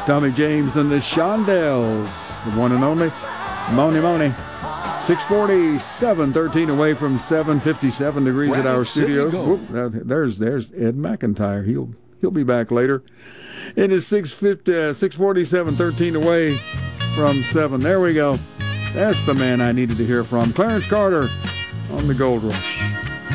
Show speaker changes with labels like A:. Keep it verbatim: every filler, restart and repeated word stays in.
A: Tommy James and the Shondells, the one and only Mony Mony. six forty-seven, thirteen away from seven, fifty-seven degrees
B: Rabbit
A: at our
B: City
A: studios.
B: Gold.
A: Whoop, there's there's Ed McIntyre. He'll he'll be back later. It is six fifty, uh, six forty-seven, thirteen away from seven. There we go. That's the man I needed to hear from. Clarence Carter on the Gold Rush.